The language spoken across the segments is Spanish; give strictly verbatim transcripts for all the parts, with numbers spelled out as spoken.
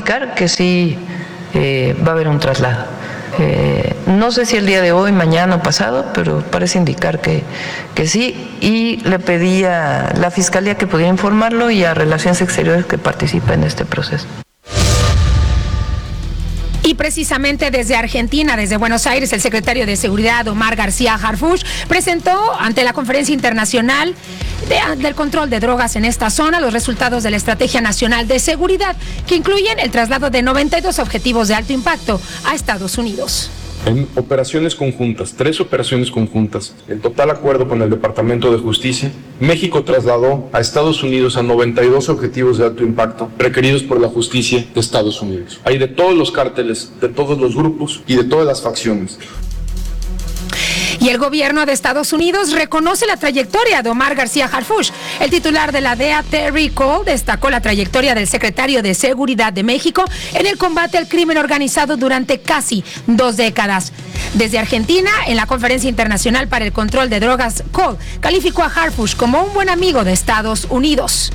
indicar que sí eh, va a haber un traslado. Eh, no sé si el día de hoy, mañana o pasado, pero parece indicar que, que sí, y le pedí a la Fiscalía que pudiera informarlo y a Relaciones Exteriores que participa en este proceso. Y precisamente desde Argentina, desde Buenos Aires, el secretario de Seguridad, Omar García Harfuch, presentó ante la Conferencia Internacional de, del Control de Drogas en esta zona los resultados de la Estrategia Nacional de Seguridad, que incluyen el traslado de noventa y dos objetivos de alto impacto a Estados Unidos. En operaciones conjuntas, tres operaciones conjuntas, en total acuerdo con el Departamento de Justicia, México trasladó a Estados Unidos a noventa y dos objetivos de alto impacto requeridos por la justicia de Estados Unidos. Hay de todos los cárteles, de todos los grupos y de todas las facciones. Y el gobierno de Estados Unidos reconoce la trayectoria de Omar García Harfuch. El titular de la D E A, Terry Cole, destacó la trayectoria del secretario de Seguridad de México en el combate al crimen organizado durante casi dos décadas. Desde Argentina, en la Conferencia Internacional para el Control de Drogas, Cole calificó a Harfuch como un buen amigo de Estados Unidos.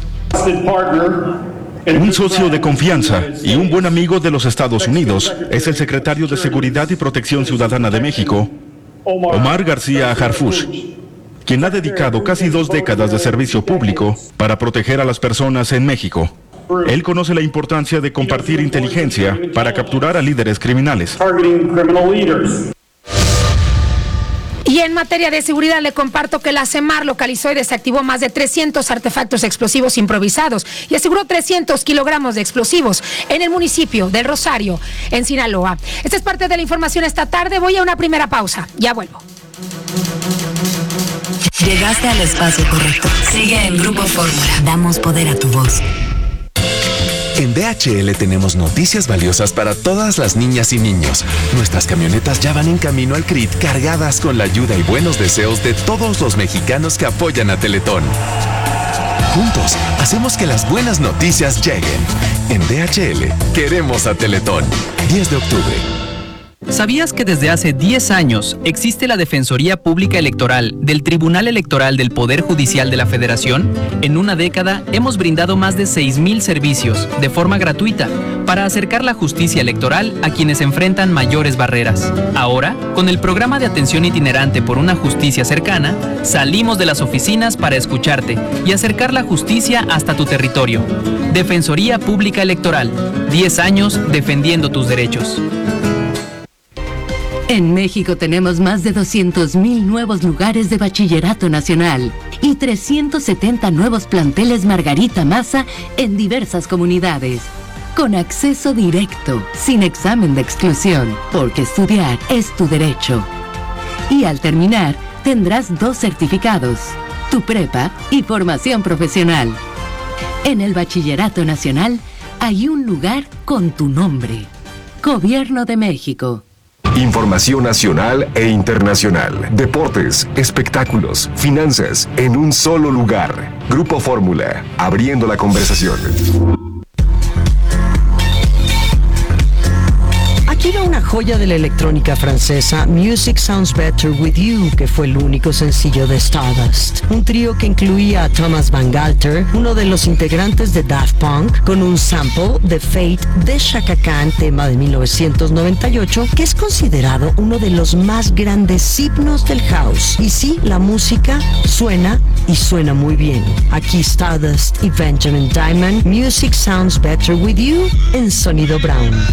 Un socio de confianza y un buen amigo de los Estados Unidos es el secretario de Seguridad y Protección Ciudadana de México, Omar García Harfuch, quien ha dedicado casi dos décadas de servicio público para proteger a las personas en México. Él conoce la importancia de compartir inteligencia para capturar a líderes criminales. Y en materia de seguridad le comparto que la CEMAR localizó y desactivó más de trescientos artefactos explosivos improvisados y aseguró trescientos kilogramos de explosivos en el municipio del Rosario, en Sinaloa. Esta es parte de la información esta tarde. Voy a una primera pausa. Ya vuelvo. Llegaste al espacio correcto. Sigue en Grupo Fórmula. Damos poder a tu voz. En D H L tenemos noticias valiosas para todas las niñas y niños. Nuestras camionetas ya van en camino al C R I T cargadas con la ayuda y buenos deseos de todos los mexicanos que apoyan a Teletón. Juntos, hacemos que las buenas noticias lleguen. En D H L, queremos a Teletón. diez de octubre. ¿Sabías que desde hace diez años existe la Defensoría Pública Electoral del Tribunal Electoral del Poder Judicial de la Federación? En una década hemos brindado más de seis mil servicios de forma gratuita para acercar la justicia electoral a quienes enfrentan mayores barreras. Ahora, con el programa de atención itinerante por una justicia cercana, salimos de las oficinas para escucharte y acercar la justicia hasta tu territorio. Defensoría Pública Electoral, diez años defendiendo tus derechos. En México tenemos más de doscientos mil nuevos lugares de bachillerato nacional y trescientos setenta nuevos planteles Margarita Maza en diversas comunidades. Con acceso directo, sin examen de exclusión, porque estudiar es tu derecho. Y al terminar, tendrás dos certificados, tu prepa y formación profesional. En el bachillerato nacional hay un lugar con tu nombre. Gobierno de México. Información nacional e internacional, deportes, espectáculos, finanzas, en un solo lugar. Grupo Fórmula, abriendo la conversación. Aquí va una joya de la electrónica francesa, Music Sounds Better With You, que fue el único sencillo de Stardust. Un trío que incluía a Thomas Van Galter, uno de los integrantes de Daft Punk, con un sample de Fate de Chaka Khan, tema de mil novecientos noventa y ocho, que es considerado uno de los más grandes himnos del house. Y sí, la música suena y suena muy bien. Aquí Stardust y Benjamin Diamond, Music Sounds Better With You, en Sonido Brown.